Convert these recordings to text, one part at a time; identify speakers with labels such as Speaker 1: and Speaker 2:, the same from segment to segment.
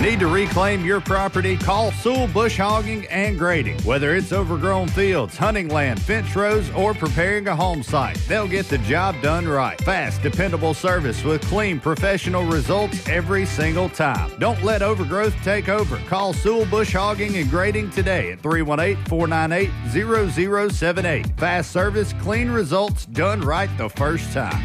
Speaker 1: Need to reclaim your property? Call Sewell Bush Hogging and Grading. Whether it's overgrown fields, hunting land, fence rows, or preparing a home site, they'll get the job done right. Fast, dependable service with clean, professional results every single time. Don't let overgrowth take over. Call Sewell Bush Hogging and Grading today at 318-498-0078. Fast service, clean results, done right the first time.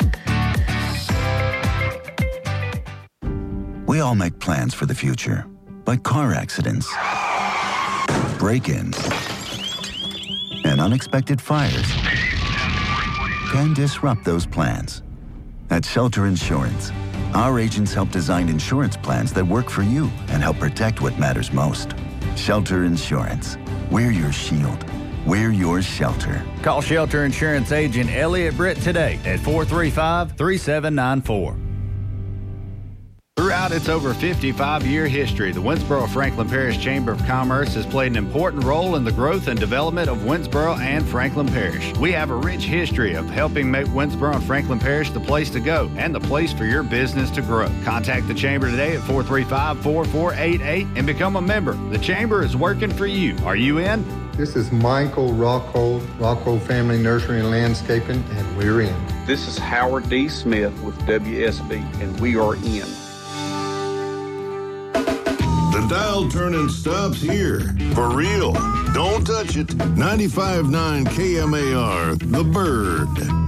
Speaker 2: We all make plans for the future, but car accidents, break-ins, and unexpected fires can disrupt those plans. At Shelter Insurance, our agents help design insurance plans that work for you and help protect what matters most. Shelter Insurance. We're your shield. We're your shelter.
Speaker 1: Call Shelter Insurance agent Elliot Britt today at 435-3794. Throughout its over 55-year history, the Winsboro-Franklin Parish Chamber of Commerce has played an important role in the growth and development of Winsboro and Franklin Parish. We have a rich history of helping make Winsboro and Franklin Parish the place to go and the place for your business to grow. Contact the Chamber today at 435-4488 and become a member. The Chamber is working for you. Are you in?
Speaker 3: This is Michael Rockhold Family Nursery and Landscaping, and we're in.
Speaker 4: This is Howard D. Smith with WSB, and we are in.
Speaker 5: The dial turning stops here. For real. Don't touch it. 95.9 KMAR, The Bird.